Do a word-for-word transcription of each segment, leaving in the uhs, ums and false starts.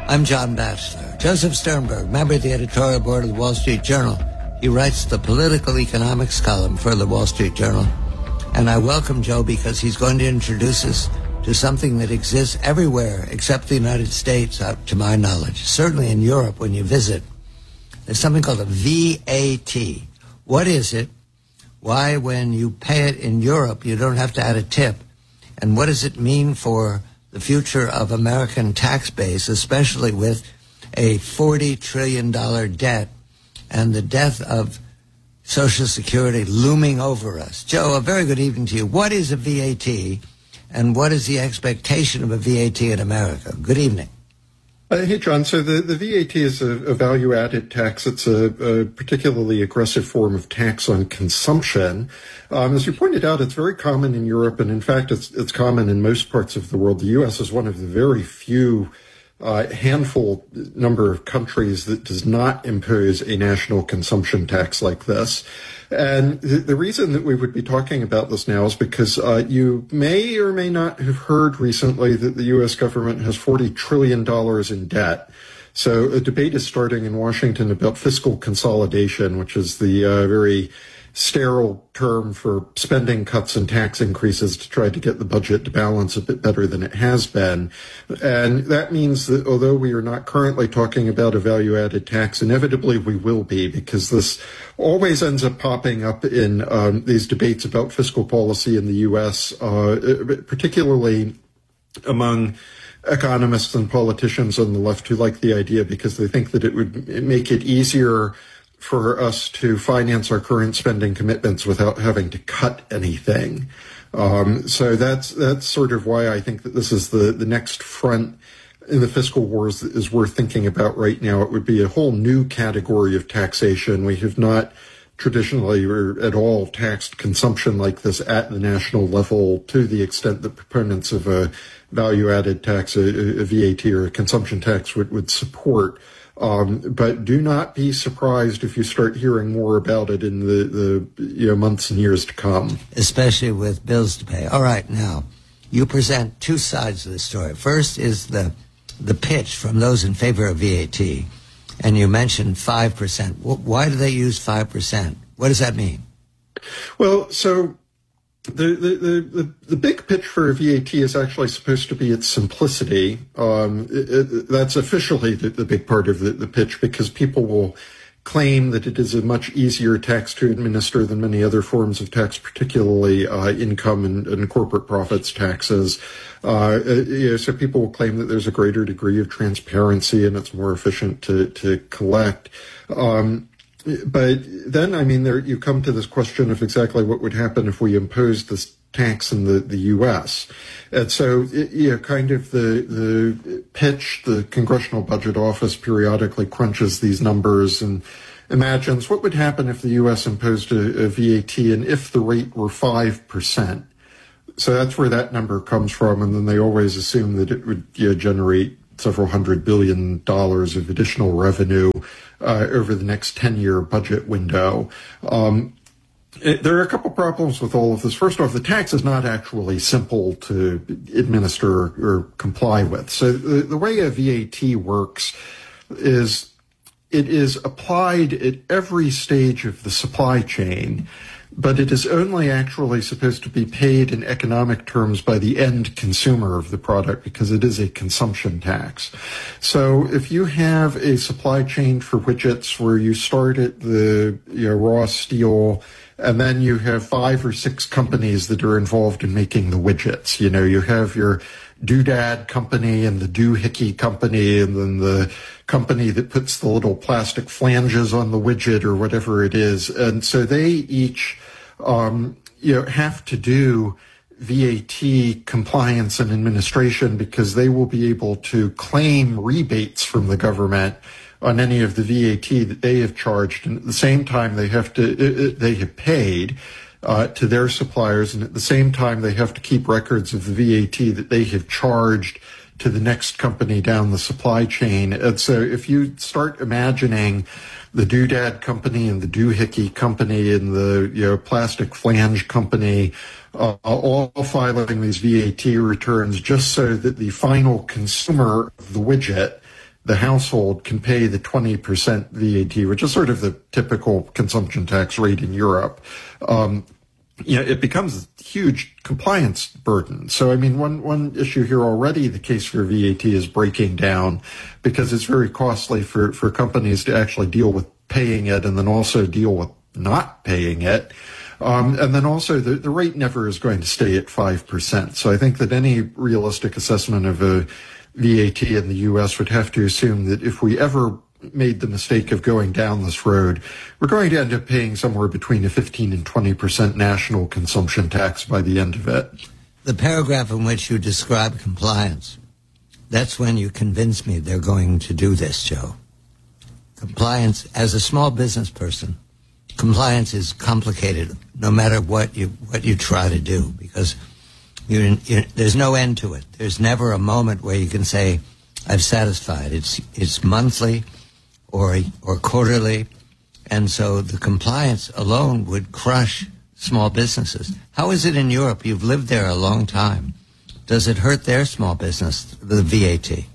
I'm John Batchelor. Joseph Sternberg, member of the editorial board of the Wall Street Journal. He writes the political economics column for the Wall Street Journal. And I welcome Joe because he's going to introduce us to something that exists everywhere except the United States, up to my knowledge. Certainly in Europe, when you visit, there's something called a V A T. What is it? Why, when you pay it in Europe, you don't have to add a tip? And what does it mean for the future of American tax base, especially with a forty trillion dollars debt and the death of Social Security looming over us? Joe, a very good evening to you. What is a V A T, and what is the expectation of a V A T in America? Good evening. Uh, hey, John. So the, the V A T is a, a value-added tax. It's a, a particularly aggressive form of tax on consumption. Um, as you pointed out, it's very common in Europe, and in fact, it's, it's common in most parts of the world. The U S is one of the very few uh, handful number of countries that does not impose a national consumption tax like this. And the, the reason that we would be talking about this now is because uh, you may or may not have heard recently that the U S government has forty trillion dollars in debt. So a debate is starting in Washington about fiscal consolidation, which is the uh, very sterile term for spending cuts and tax increases to try to get the budget to balance a bit better than it has been. And that means that although we are not currently talking about a value-added tax, inevitably we will be, because this always ends up popping up in um, these debates about fiscal policy in the U S, uh, particularly among economists and politicians on the left who like the idea because they think that it would make it easier for us to finance our current spending commitments without having to cut anything. Um, so that's that's sort of why I think that this is the, the next front in the fiscal wars that is worth thinking about right now. It would be a whole new category of taxation. We have not traditionally or at all taxed consumption like this at the national level to the extent that proponents of a value-added tax, a, a V A T or a consumption tax would, would support. Um, but do not be surprised if you start hearing more about it in the, the you know, months and years to come. Especially with bills to pay. All right, now, you present two sides of the story. First is the the pitch from those in favor of V A T, and you mentioned five percent. Why do they use five percent? What does that mean? Well, so The, the, the, the big pitch for a V A T is actually supposed to be its simplicity. Um, it, it, that's officially the, the big part of the, the pitch, because people will claim that it is a much easier tax to administer than many other forms of tax, particularly uh, income and, and corporate profits taxes. Uh, you know, so people will claim that there's a greater degree of transparency and it's more efficient to, to collect. Um, But then, I mean, there you come to this question of exactly what would happen if we imposed this tax in the, the U S. And so, it, you know, kind of the, the pitch, the Congressional Budget Office periodically crunches these numbers and imagines what would happen if the U S imposed a, a V A T and if the rate were five percent. So that's where that number comes from. And then they always assume that it would you know, generate several hundred billion dollars of additional revenue uh, over the next ten-year budget window. Um, it, there are a couple problems with all of this. First off, the tax is not actually simple to administer or comply with. So the, the way a V A T works is it is applied at every stage of the supply chain, but it is only actually supposed to be paid in economic terms by the end consumer of the product because it is a consumption tax. So if you have a supply chain for widgets where you start at the you know, raw steel and then you have five or six companies that are involved in making the widgets, you know, you have your doodad company and the doohickey company and then the company that puts the little plastic flanges on the widget or whatever it is. And so they each, um, you know, have to do V A T compliance and administration because they will be able to claim rebates from the government on any of the V A T that they have charged. And at the same time, they have to, they have paid Uh, to their suppliers, and at the same time they have to keep records of the V A T that they have charged to the next company down the supply chain. And so if you start imagining the doodad company and the doohickey company and the you know plastic flange company uh, all filing these V A T returns just so that the final consumer of the widget, the household can pay the twenty percent V A T, which is sort of the typical consumption tax rate in Europe, um, you know, it becomes a huge compliance burden. So, I mean, one, one issue here already, the case for V A T is breaking down because it's very costly for, for companies to actually deal with paying it and then also deal with not paying it. Um, and then also the, the rate never is going to stay at five percent. So I think that any realistic assessment of a V A T in the U S would have to assume that if we ever made the mistake of going down this road, we're going to end up paying somewhere between a fifteen and twenty percent national consumption tax by the end of it. The paragraph in which you describe compliance, that's when you convince me they're going to do this, Joe. Compliance, as a small business person, compliance is complicated no matter what you what you try to do, because you, you, there's no end to it. There's never a moment where you can say, I've satisfied. It's it's monthly or or quarterly, and so the compliance alone would crush small businesses. How is it in Europe? You've lived there a long time. Does it hurt their small business, the V A T?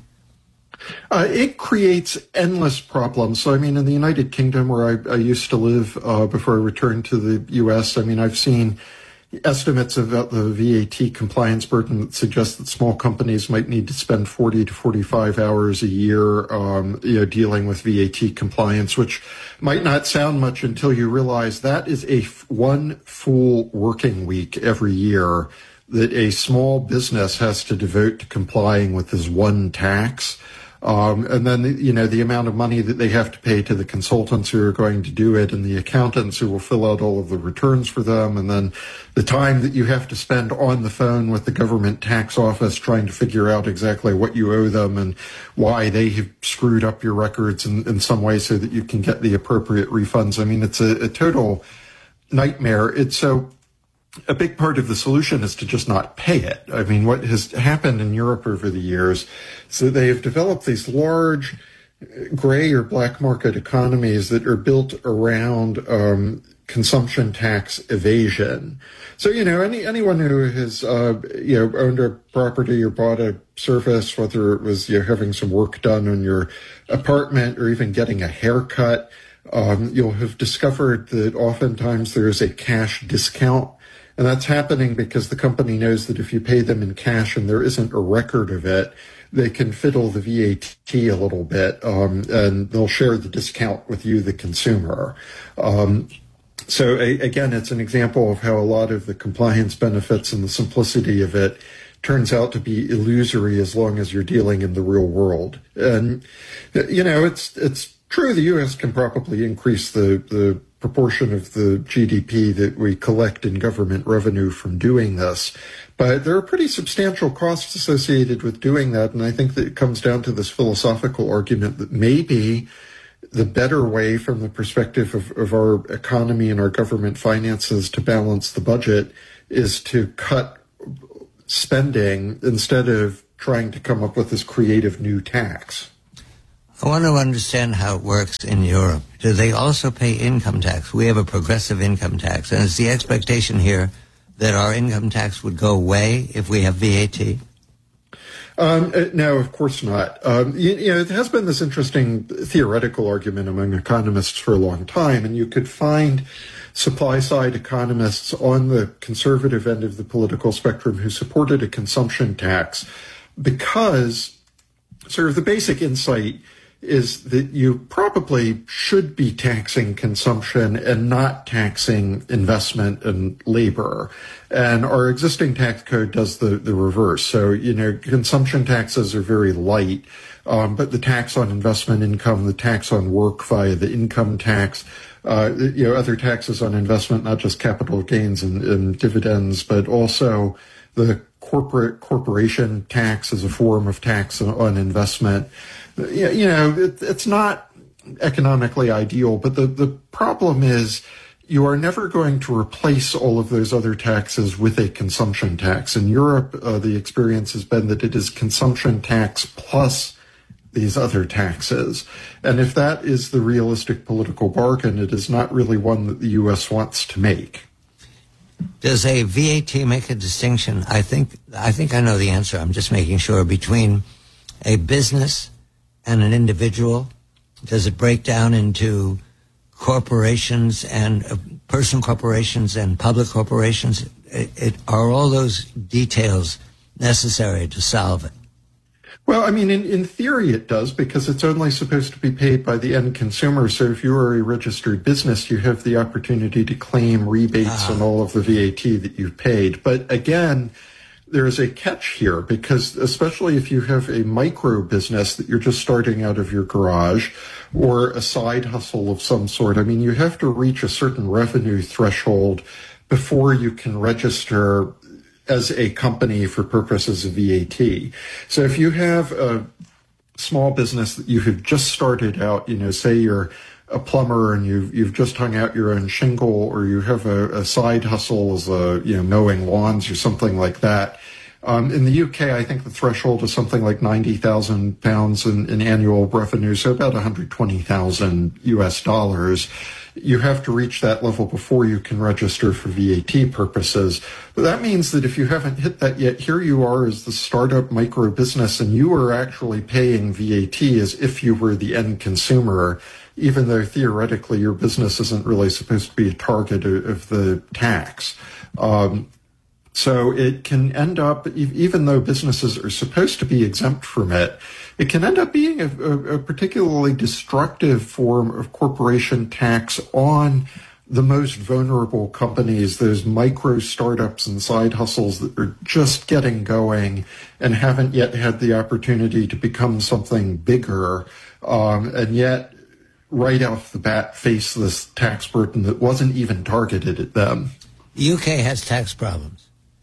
Uh, it creates endless problems. So, I mean, in the United Kingdom, where I, I used to live uh, before I returned to the U S, I mean, I've seen estimates about the V A T compliance burden that suggest that small companies might need to spend forty to forty-five hours a year, um, you know, dealing with V A T compliance, which might not sound much until you realize that is a f- one full working week every year that a small business has to devote to complying with this one tax. Um, and then, you know, the amount of money that they have to pay to the consultants who are going to do it and the accountants who will fill out all of the returns for them. And then the time that you have to spend on the phone with the government tax office trying to figure out exactly what you owe them and why they have screwed up your records in, in some way so that you can get the appropriate refunds. I mean, it's a, a total nightmare. It's so... A big part of the solution is to just not pay it. I mean, what has happened in Europe over the years is that they have developed these large gray or black market economies that are built around um, consumption tax evasion. So, you know, any anyone who has, uh, you know, owned a property or bought a service, whether it was you're having some work done on your apartment or even getting a haircut, um, you'll have discovered that oftentimes there is a cash discount. And that's happening because the company knows that if you pay them in cash and there isn't a record of it, they can fiddle the V A T a little bit, um, and they'll share the discount with you, the consumer. Um, so a, again, it's an example of how a lot of the compliance benefits and the simplicity of it turns out to be illusory as long as you're dealing in the real world. And, you know, it's, it's true the U S can probably increase the, the proportion of the G D P that we collect in government revenue from doing this. But there are pretty substantial costs associated with doing that. And I think that it comes down to this philosophical argument that maybe the better way from the perspective of, of our economy and our government finances to balance the budget is to cut spending instead of trying to come up with this creative new tax. I want to understand how it works in Europe. Do they also pay income tax? We have a progressive income tax. And is the expectation here that our income tax would go away if we have V A T? Um, uh, no, of course not. Um, you, you know, it has been this interesting theoretical argument among economists for a long time, and you could find supply-side economists on the conservative end of the political spectrum who supported a consumption tax because sort of the basic insight is that you probably should be taxing consumption and not taxing investment and labor. And our existing tax code does the, the reverse. So, you know, consumption taxes are very light, um, but the tax on investment income, the tax on work via the income tax, uh, you know, other taxes on investment, not just capital gains and, and dividends, but also the corporate corporation tax as a form of tax on investment. You know, it, it's not economically ideal, but the, the problem is you are never going to replace all of those other taxes with a consumption tax. In Europe, uh, the experience has been that it is consumption tax plus these other taxes. And if that is the realistic political bargain, it is not really one that the U S wants to make. Does a V A T make a distinction? I think I think I know the answer. I'm just making sure between a business and an individual? Does it break down into corporations and uh, personal corporations and public corporations? It, it, are all those details necessary to solve it? Well, I mean, in, in theory it does, because it's only supposed to be paid by the end consumer. So if you are a registered business, you have the opportunity to claim rebates ah. on all of the V A T that you've paid. But again, there is a catch here, because especially if you have a micro business that you're just starting out of your garage, or a side hustle of some sort, I mean, you have to reach a certain revenue threshold before you can register as a company for purposes of V A T. So if you have a small business that you have just started out, you know, say you're a plumber and you've, you've just hung out your own shingle, or you have a, a side hustle as a, you know, mowing lawns or something like that. Um, in the U K, I think the threshold is something like ninety thousand pounds in, in annual revenue, so about one hundred twenty thousand U S dollars. You have to reach that level before you can register for V A T purposes. But that means that if you haven't hit that yet, here you are as the startup micro business, and you are actually paying V A T as if you were the end consumer, even though theoretically your business isn't really supposed to be a target of, of the tax. Um, So it can end up, even though businesses are supposed to be exempt from it, it can end up being a, a, a particularly destructive form of corporation tax on the most vulnerable companies, those micro startups and side hustles that are just getting going and haven't yet had the opportunity to become something bigger, um, and yet right off the bat face this tax burden that wasn't even targeted at them. The U K has tax problems.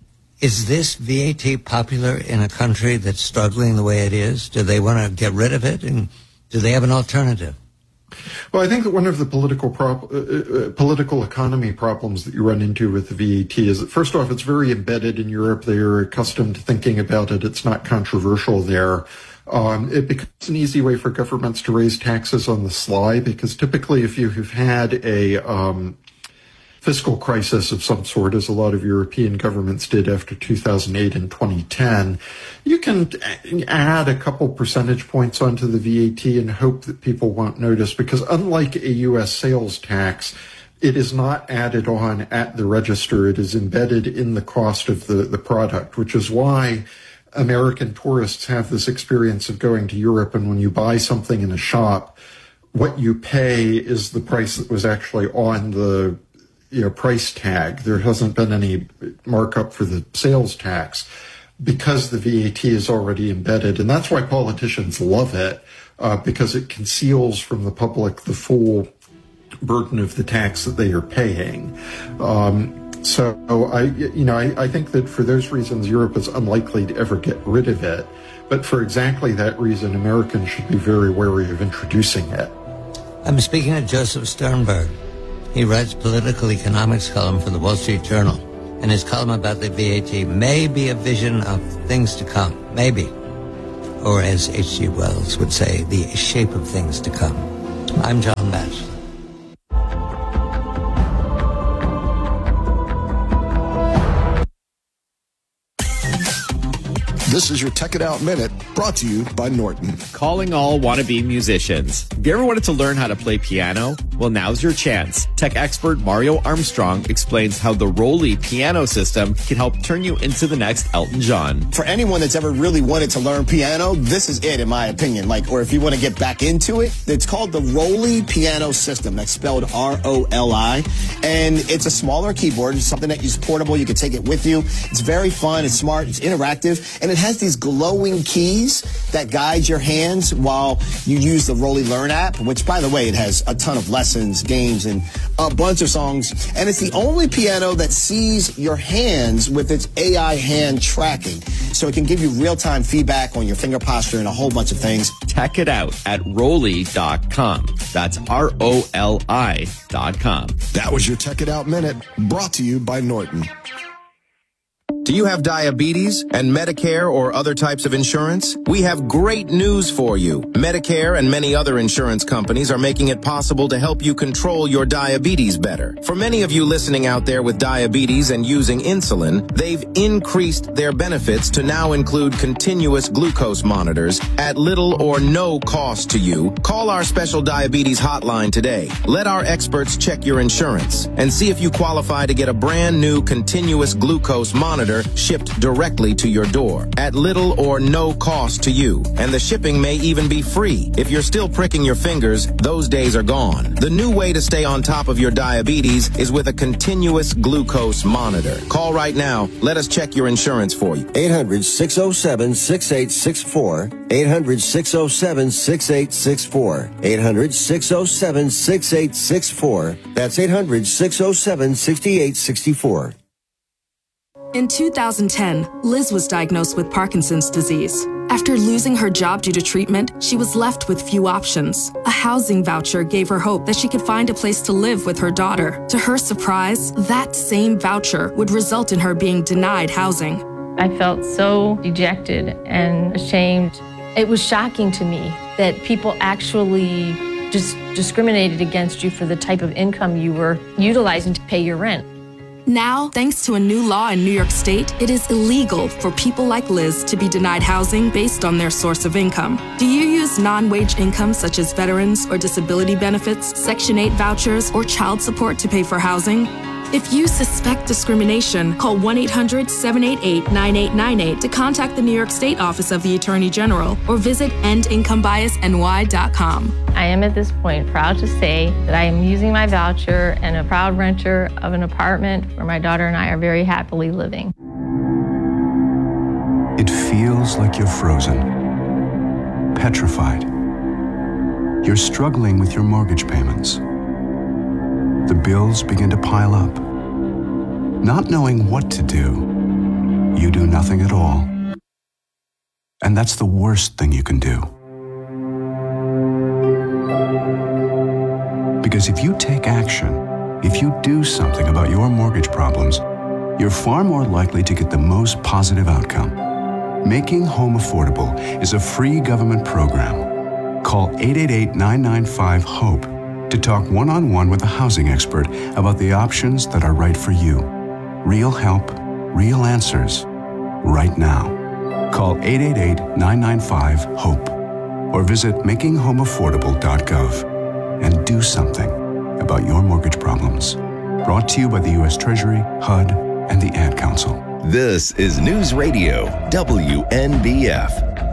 Is this V A T popular in a country that's struggling the way it is? Do they want to get rid of it? And do they have an alternative? Well, I think that one of the political prop, uh, uh, political economy problems that you run into with the V A T is that, first off, it's very embedded in Europe. They are accustomed to thinking about it. It's not controversial there. Um, it becomes an easy way for governments to raise taxes on the sly, because typically if you have had a um, fiscal crisis of some sort, as a lot of European governments did after two thousand eight and twenty ten, you can add a couple percentage points onto the V A T and hope that people won't notice, because unlike a U S sales tax, it is not added on at the register. It is embedded in the cost of the, the product, which is why American tourists have this experience of going to Europe, and when you buy something in a shop, what you pay is the price that was actually on the you know, price tag. There hasn't been any markup for the sales tax, because the V A T is already embedded. And that's why politicians love it, uh, because it conceals from the public the full burden of the tax that they are paying. Um, so I, you know, I, I think that for those reasons, Europe is unlikely to ever get rid of it. But for exactly that reason, Americans should be very wary of introducing it. I'm speaking of Joseph Sternberg. He writes political economics column for the Wall Street Journal, and his column about the V A T may be a vision of things to come, maybe. Or as H G Wells would say, the shape of things to come. I'm John Batchelor. This is your Tech It Out Minute, brought to you by Norton. Calling all wannabe musicians. Have you ever wanted to learn how to play piano? Well, now's your chance. Tech expert Mario Armstrong explains how the Roly piano system can help turn you into the next Elton John. For anyone that's ever really wanted to learn piano, this is it, in my opinion. Like, or if you want to get back into it, it's called the Roly piano system. That's spelled R O L I. And it's a smaller keyboard. It's something that is portable. You can take it with you. It's very fun. It's smart. It's interactive. And it has these glowing keys that guide your hands while you use the Roly Learn app, which, by the way, it has a ton of lessons, games, and a bunch of songs. And it's the only piano that sees your hands with its A I hand tracking. So it can give you real-time feedback on your finger posture and a whole bunch of things. Check it out at Roly dot com. That's R O L I dot com. That was your Tech It Out Minute, brought to you by Norton. Do you have diabetes and Medicare or other types of insurance? We have great news for you. Medicare and many other insurance companies are making it possible to help you control your diabetes better. For many of you listening out there with diabetes and using insulin, they've increased their benefits to now include continuous glucose monitors at little or no cost to you. Call our special diabetes hotline today. Let our experts check your insurance and see if you qualify to get a brand new continuous glucose monitor shipped directly to your door at little or no cost to you. And the shipping may even be free. If you're still pricking your fingers, those days are gone. The new way to stay on top of your diabetes is with a continuous glucose monitor. Call right now. Let us check your insurance for you. eight hundred, six oh seven, six eight six four. eight hundred, six oh seven, six eight six four. eight hundred, six oh seven, six eight six four. That's eight hundred, six oh seven, six eight six four. In two thousand ten, Liz was diagnosed with Parkinson's disease. After losing her job due to treatment, she was left with few options. A housing voucher gave her hope that she could find a place to live with her daughter. To her surprise, that same voucher would result in her being denied housing. I felt so dejected and ashamed. It was shocking to me that people actually just discriminated against you for the type of income you were utilizing to pay your rent. Now, thanks to a new law in New York State, it is illegal for people like Liz to be denied housing based on their source of income. Do you use non-wage income such as veterans or disability benefits, Section eight vouchers, or child support to pay for housing? If you suspect discrimination, call one eight hundred, seven eight eight, nine eight nine eight to contact the New York State Office of the Attorney General or visit end income bias N Y dot com. I am at this point proud to say that I am using my voucher and a proud renter of an apartment where my daughter and I are very happily living. It feels like you're frozen, petrified. You're struggling with your mortgage payments. The bills begin to pile up. Not knowing what to do, you do nothing at all. And that's the worst thing you can do. Because if you take action, if you do something about your mortgage problems, you're far more likely to get the most positive outcome. Making Home Affordable is a free government program. Call eight eight eight, nine nine five, HOPE to talk one-on-one with a housing expert about the options that are right for you. Real help, real answers, right now. Call eight eight eight, nine nine five, HOPE or visit making home affordable dot gov and do something about your mortgage problems. Brought to you by the U S Treasury, H U D, and the Ad Council. This is News Radio W N B F.